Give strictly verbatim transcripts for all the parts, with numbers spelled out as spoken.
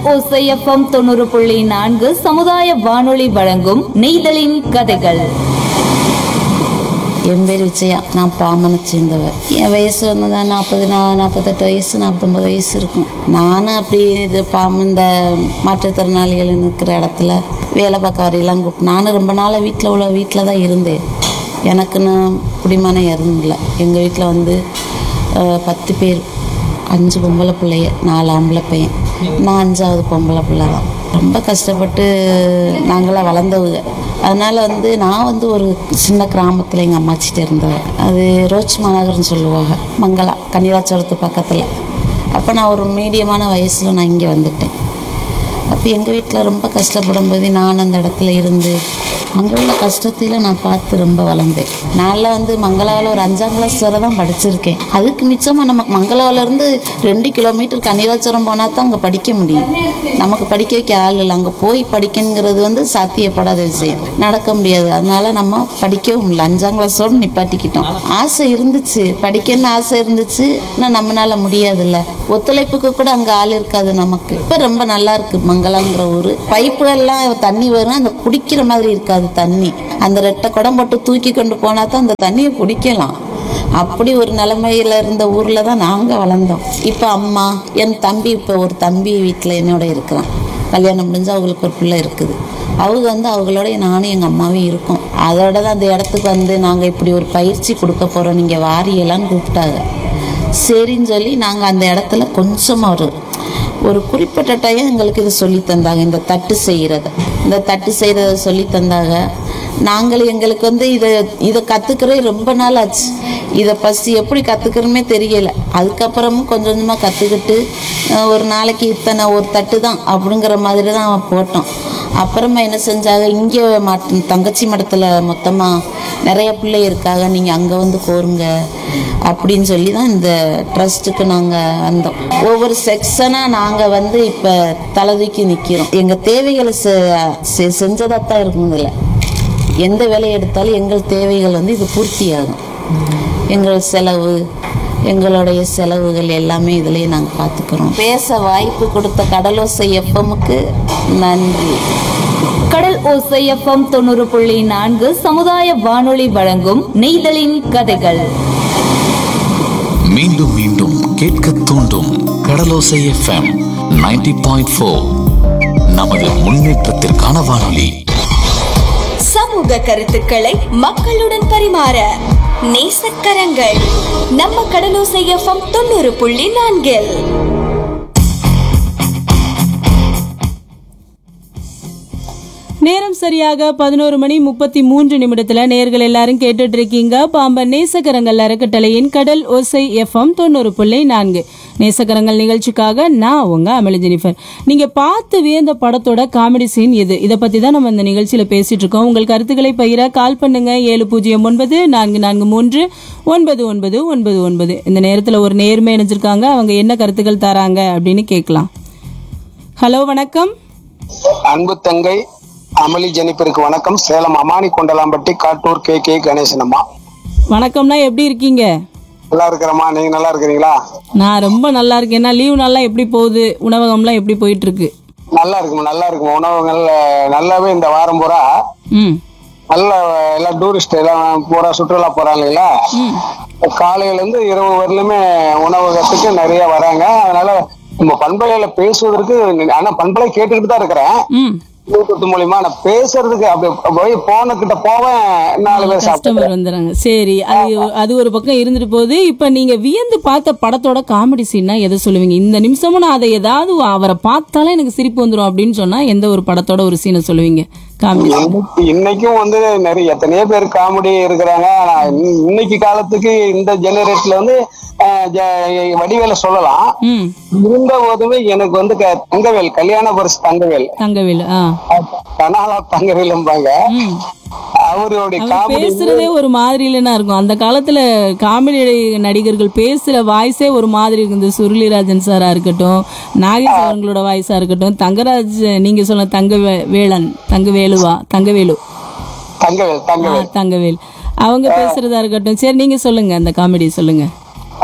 ஓசை எஃப்எம் தொண்ணூறு புள்ளி நான்கு சமுதாய வானொலி வழங்கும் நெய்தலின் கதைகள். என் பேர் விஜயா. நான் பாமனை சேர்ந்தவர். என் வயசு வந்து தான் நாற்பது நா நாற்பத்தெட்டு வயசு நாற்பத்தொம்பது வயசு இருக்கும். நானும் அப்படி இது பாம்பு இந்த மாற்றுத்திறனாளிகள் இருக்கிற இடத்துல வேலை பார்க்க வரையெல்லாம் கூப்பிட்டு நானும் ரொம்ப நாளாக வீட்டில் உள்ள வீட்டில் தான் இருந்தேன். எனக்குன்னு குடிமனம் எதுவும் இல்லை. எங்கள் வீட்டில் வந்து பத்து பேர், அஞ்சு பொம்பளை பிள்ளைய, நாலு ஆம்பளை பையன். நான் அஞ்சாவது பொம்பளை பிள்ளை தான். ரொம்ப கஷ்டப்பட்டு நாங்களாம் வளர்ந்தவங்க. அதனால் வந்து நான் வந்து ஒரு சின்ன கிராமத்தில் எங்கள் அம்மாச்சிட்டு இருந்தேன். அது ரோச் மாநகர்னு சொல்லுவாங்க, மங்களா, கன்னிராச்சரத்து பக்கத்தில். அப்போ நான் ஒரு மீடியமான வயசில் நான் இங்கே வந்துட்டேன். அப்போ எங்கள் வீட்டில் ரொம்ப கஷ்டப்படும் போது நான் அந்த இடத்துல இருந்து அங்கே உள்ள கஷ்டத்தில் நான் பார்த்து ரொம்ப வளர்ந்தேன். நான்லாம் வந்து மங்களாவில் ஒரு அஞ்சாம் கிளாஸ் வரை தான் படிச்சிருக்கேன். அதுக்கு மிச்சமாக நமக்கு மங்களாவிலேருந்து ரெண்டு கிலோமீட்டர் கன்னிராச்சரம் போனால் தான் அங்கே படிக்க முடியும். நமக்கு படிக்க வைக்க ஆள் இல்லை. அங்கே போய் படிக்கணுங்கிறது வந்து சாத்தியப்படாத விஷயம், நடக்க முடியாது. அதனால நம்ம படிக்கவும் இல்லை. அஞ்சாம் கிளாஸோடு நிப்பாட்டிக்கிட்டோம். ஆசை இருந்துச்சு, படிக்கணும்னு ஆசை இருந்துச்சு. ஆனால் நம்மளால முடியாதுல்ல. ஒத்துழைப்புக்கு கூட அங்கே ஆள் இருக்காது நமக்கு. இப்போ ரொம்ப நல்லா இருக்கு மங்களாங்கிற ஊர். பைப்புகள்லாம் தண்ணி வரும், அந்த குடிக்கிற மாதிரி இருக்காது தண்ணி. அந்த ரெட்டை குடம் போட்டு தூக்கி கொண்டு போனா தான் அந்த தண்ணியை குடிக்கலாம். அப்படி ஒரு நிலைமையில இருந்த ஊர்ல தான் நாங்க வளர்ந்தோம். இப்ப அம்மா, என் தம்பி, இப்ப ஒரு தம்பி வீட்டுல என்னோட இருக்கிறான். கல்யாணம் முடிஞ்சு அவங்களுக்கு ஒரு பிள்ளை இருக்குது. அவங்க வந்து அவங்களோட நானும் எங்க அம்மாவும் இருக்கோம். அதோட தான் அந்த இடத்துக்கு வந்து நாங்க இப்படி ஒரு பயிற்சி கொடுக்க போறோம், நீங்க வாரியெல்லாம் கூப்பிட்டாங்க. சரின்னு சொல்லி நாங்க அந்த இடத்துல கொஞ்சமா ஒரு ஒரு குறிப்பிட்ட டைம் எங்களுக்கு இதை சொல்லி தந்தாங்க. இந்த தட்டு செய்கிறத இந்த தட்டு செய்கிறத சொல்லி தந்தாங்க. நாங்கள் எங்களுக்கு வந்து இதை இதை கற்றுக்கிறே ரொம்ப நாள் ஆச்சு. இதை ஃபஸ்ட்டு எப்படி கற்றுக்கிறோமே தெரியலை. அதுக்கப்புறமும் கொஞ்சம் கொஞ்சமாக கற்றுக்கிட்டு ஒரு நாளைக்கு இத்தனை ஒரு தட்டு தான் அப்படிங்கிற மாதிரி தான் போட்டோம். அப்புறமா என்ன செஞ்சாங்க, இங்கே மாட்டு தங்கச்சி மடத்தில் மொத்தமாக நிறைய பிள்ளை இருக்காங்க, நீங்கள் அங்கே வந்து கோருங்க அப்படின்னு சொல்லி தான் இந்த ட்ரஸ்ட்டுக்கு நாங்கள் வந்தோம். ஒவ்வொரு செக்ஷனாக நாங்கள் வந்து இப்போ தலைதூக்கி நிற்கிறோம். எங்கள் தேவைகளை செ செஞ்சதாக தான் இருக்கும். இதில் எந்த வேலையை எடுத்தாலும் எங்கள் தேவைகள் வந்து இது பூர்த்தியாகும். எங்கள் செலவு, எங்களுடைய செலவுகள் எல்லாமே இதுலேயே நாங்கள் பார்த்துக்கிறோம். பேச வாய்ப்பு கொடுத்த கடலோசை எஃப்எம்முக்கு நன்றி. கடல் ஓசை எஃப்எம் தொண்ணூறு புள்ளி நான்கு சமுதாய வானொலி வழங்கும் நெய்தலின் கதைகள். மீண்டும் மீண்டும் கேட்க தூண்டும் கடலோசை எஃப்எம் நைன்டி பாயிண்ட் ஃபோர். நமது முன்னேற்றத்திற்கான வானொலி. சமூக கருத்துக்களை மக்களுடன் பரிமாற நேசக்கரங்கள் நம்ம கடலோசை எஃப்எம் தொண்ணூறு புள்ளி நான்கில். நேரம் சரியாக பதினோரு மணி முப்பத்தி மூன்று நிமிடத்துல நேர்கள் எல்லாரும் கேட்டுட்டு இருக்கீங்க பாம்பன் நேசக்கரங்கள் அறக்கட்டளையின் கடல் ஓசை எஃப்எம் தொண்ணூறு புள்ளி நான்கு. நேசக்கரங்கள் நிகழ்ச்சிக்காக நான் உங்க அமளி ஜெனிஃபர். நீங்க பார்த்து வியந்த படத்தோட காமெடி சீன் எது? இதை பத்தி தான் நம்ம இந்த நிகழ்ச்சியில பேசிட்டு இருக்கோம். உங்கள் கருத்துக்களை பகிர கால் பண்ணுங்க. ஏழு பூஜ்ஜியம் ஒன்பது நான்கு நான்கு மூன்று ஒன்பது ஒன்பது ஒன்பது ஒன்பது. இந்த நேரத்துல ஒரு நேர்மை இணைஞ்சிருக்காங்க. அவங்க என்ன கருத்துக்கள் தராங்க அப்படின்னு கேட்கலாம். ஹலோ, வணக்கம். அன்பு தங்கை அமளி ஜெனிப்பருக்கு வணக்கம். சேலம் அமானி கொண்டலாம்பட்டி காட்டூர் கே கே கணேசன் அம்மா. வணக்கம்னா, எப்படி இருக்கீங்க? நல்லா இருக்கிறம்மா, நீங்க நல்லா இருக்கிறீங்களா? நான் ரொம்ப நல்லா இருக்கேன். லீவ் நல்லா எப்படி போகுது? உணவகம்லாம் எப்படி போயிட்டு இருக்கு? நல்லா இருக்குமா, நல்லா இருக்கும். உணவகங்கள் நல்லாவே இந்த வாரம் பூரா ம் நல்ல எல்லாம் டூரிஸ்ட் எல்லாம் பூரா சுற்றுலா போறாங்க இல்லையா, காலையில இருந்து இரவு வரலுமே உணவகத்துக்கு நிறைய வராங்க. அதனால நம்ம பண்பலையில பேசுவதற்கு, ஆனா பண்பலை கேட்டுக்கிட்டு தான் இருக்கிறேன். ப்ளூடூத் மூலியமா நான் பேசுறதுக்கு அப்படி போன கிட்ட போவேன், நாலு பேர் கஸ்டமர் வந்துறாங்க. சரி, அது அது ஒரு பக்கம் இருந்துட்டு போகுது. இப்ப நீங்க வியந்து பார்த்த படத்தோட காமெடி சீன்னா எதை சொல்லுவீங்க? இந்த நிமிஷமும் நான் அதை ஏதாவது அவரை பார்த்தாலே எனக்கு சிரிப்பு வந்துடும் அப்படின்னு சொன்னா எந்த ஒரு படத்தோட ஒரு சீனை சொல்லுவீங்க? காமெடி இன்னைக்கும் வந்து நிறைய எத்தனையோ பேர் காமெடி இருக்கிறாங்க. இன்னைக்கு காலத்துக்கு இந்த ஜெனரேஷன்ல வந்து வடிவேல சொல்லலாம். இருந்த போதுமே எனக்கு வந்து தங்கவேல், கல்யாண பரிசு தங்கவேல், தங்கவேல் கனாலா தங்கவேலும்பாங்க. அவருடைய பேசுறதே ஒரு மாதிரி இல்லைன்னா இருக்கும். அந்த காலத்துல காமெடி நடிகர்கள் பேசுற வாய்ஸே ஒரு மாதிரி இருக்கு. இந்த சுருளிராஜன் சாரா இருக்கட்டும், நாகேஷ் அவங்களோட வாய்ஸா இருக்கட்டும், தங்கராஜ் நீங்க சொன்ன தங்க வேளன், தங்கவேலுவா, தங்கவேலு, தங்கவேல், தங்கவேல் தங்கவேல் அவங்க பேசுறதா இருக்கட்டும். சரி, நீங்க சொல்லுங்க, அந்த காமெடி சொல்லுங்க.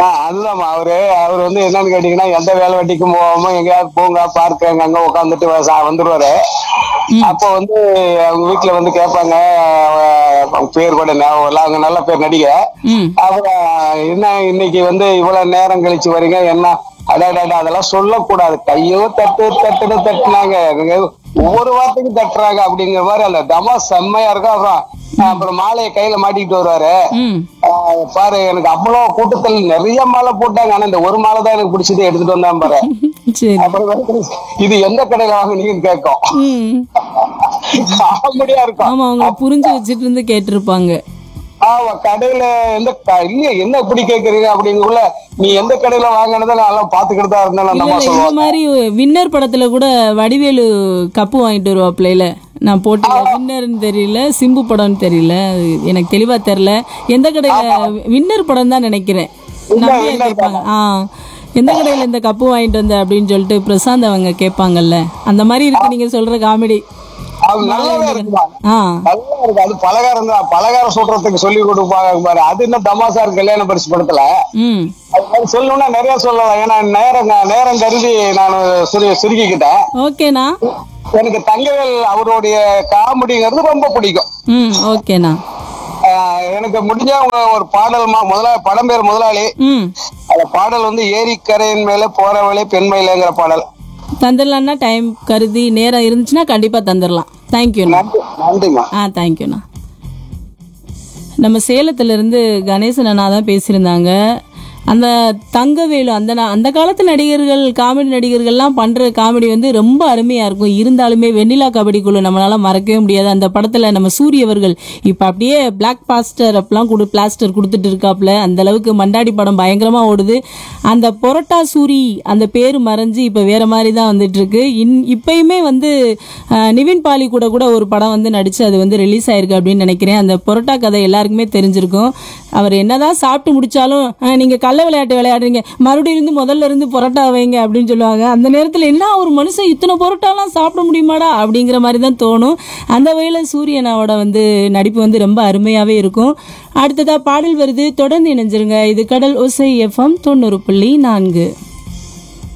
ஆஹ் அதுதான்மா அவரு அவர் வந்து என்னன்னு கேட்டீங்கன்னா எந்த வேலை வெட்டிக்கும் போகாம எங்கேயாவது போங்க பார்க்க அங்க அங்க உட்காந்துட்டு வந்துருவாரு. அப்போ வந்து அவங்க வீட்டுல வந்து கேட்பாங்க, அவங்க பேர் கூட ஞாபகம் இல்ல, அவங்க நல்ல பேர் நடிகை. அப்புறம் என்ன இன்னைக்கு வந்து இவ்வளவு நேரம் கழிச்சு வரீங்க என்ன, அடாடா அதெல்லாம் சொல்லக்கூடாது, கையோ தட்டு தட்டுன்னு தட்டுனாங்க, ஒவ்வொரு வார்த்தைக்கும் தட்டுறாங்க அப்படிங்கிற மாதிரி அந்த தமா செம்மையா இருக்கும். அப்புறம் அப்புறம் மாலையை கையில மாட்டிக்கிட்டு வருவாரு. பாரு எனக்கு அவ்வளவு கூட்டத்தில் நிறைய மாலை போட்டாங்க, ஆனா இந்த ஒரு மாலை தான் எனக்கு பிடிச்சது எடுத்துட்டு வந்தான் பாரு. அப்புறம் இது எந்த கடையில வாங்குனீங்கன்னு கேட்கும். காமெடியா இருக்கும். ஆமா, அவங்க புரிஞ்சு வச்சுட்டு இருந்து கேட்டிருப்பாங்க. ஆமா, கடையில எந்த இல்ல என்ன இப்படி கேக்குறீங்க அப்படிங்குள்ள நீ எந்த கடையில வாங்கினதை நான் பாத்துக்கிட்டு தான் இருந்தேன். இந்த மாதிரி வின்னர் படத்துல கூட வடிவேலு கப்பு வாங்கிட்டு வருவா பிள்ளைல. நான் போட்டு வின்னர்னு தெரியல, சிம்பு படம்னு தெரியல, எனக்கு தெளிவா தெரியல. எந்த கடையில வின்னர் படம் தான் நினைக்கிறேன். கேட்பாங்க, ஆஹ் எந்த கடையில இந்த கப்பு வாங்கிட்டு வந்த அப்படின்னு சொல்லிட்டு பிரசாந்த் அவங்க கேட்பாங்கல்ல. அந்த மாதிரி இருக்கு நீங்க சொல்ற காமெடி. அது நல்லாவே இருக்குமா, நல்லா இருக்கு. அது பலகாரம் தான், பலகாரம் சொல்றதுக்கு சொல்லி கொடுப்பாங்க பாரு. அது இன்னும் தமாசா இருக்கு கல்யாண பரிசு படத்துல. அது மாதிரி சொல்லணும்னா நிறைய சொல்லலாம். ஏன்னா நேரம் நேரம் கருதி நான் சுருக்கிக்கிட்டேன். ஓகேண்ணா. எனக்கு தங்கவேல் அவருடைய காமெடிங்கிறது ரொம்ப பிடிக்கும். ஓகேண்ணா. எனக்கு முடிஞ்ச ஒரு பாடல், முதலா படம் பேர் முதலாளி. அந்த பாடல் வந்து ஏரிக்கரையின் மேல போறவளே பெண்மையிலங்கிற பாடல். தந்துடலாம்னா டைம் கருதி நேரம் இருந்துச்சுன்னா கண்டிப்பா தந்துடலாம். தேங்க்யூண்ணா. நன்றிமா. ஆ தேங்க்யூண்ணா. நம்ம சேலத்துல இருந்து கணேசன் அண்ணா தான் பேசியிருந்தாங்க. அந்த தங்கவேலு அந்த அந்த காலத்து நடிகர்கள், காமெடி நடிகர்கள்லாம் பண்ற காமெடி வந்து ரொம்ப அருமையா இருக்கும். இருந்தாலுமே வெண்ணிலா கபடி குழு நம்மளால மறக்கவே முடியாது. அந்த படத்துல நம்ம சூரிய அவர்கள் இப்ப அப்படியே பிளாக் பாஸ்டர் அப்பெல்லாம் கொடு பிளாஸ்டர் கொடுத்துட்டு இருக்காப்ல. அந்த அளவுக்கு மண்டாடி படம் பயங்கரமா ஓடுது. அந்த பொரோட்டா சூரி அந்த பேரு மறைஞ்சு இப்ப வேற மாதிரி தான் வந்துட்டு இருக்கு. இன் இப்பயுமே வந்து நிவின் பாலி கூட கூட ஒரு படம் வந்து நடிச்சு அது வந்து ரிலீஸ் ஆயிருக்கு அப்படின்னு நினைக்கிறேன். அந்த பொரோட்டா கதை எல்லாருக்குமே தெரிஞ்சிருக்கும். அவர் என்னதான் சாப்பிட்டு முடிச்சாலும் நீங்க கள்ள விளையாட்டு விளையாடுறீங்க, மறுபடியும் இருந்து முதல்ல இருந்து பொரோட்டா வைங்க அப்படின்னு சொல்லுவாங்க. அந்த நேரத்தில் என்ன ஒரு மனுஷன் இத்தனை பொரோட்டாலாம் சாப்பிட முடியுமாடா அப்படிங்கிற மாதிரி தான் தோணும். அந்த வகையில் சூரியனாவோட வந்து நடிப்பு வந்து ரொம்ப அருமையாகவே இருக்கும். அடுத்ததா பாடல் வருது, தொடர்ந்து இணைஞ்சிருங்க. இது கடல் ஓசை எஃப்எம் தொண்ணூறு புள்ளி நான்கு.